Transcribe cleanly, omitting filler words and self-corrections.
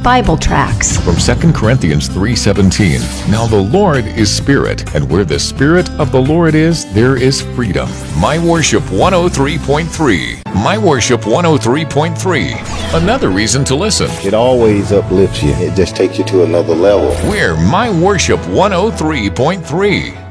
Bible tracts. From 2 Corinthians 3:17. Now the Lord is Spirit, and where the Spirit of the Lord is, there is freedom. My Worship 103.3. My Worship 103.3. Another reason to listen. It always uplifts you. It just takes you to another level. We're My Worship 103.3.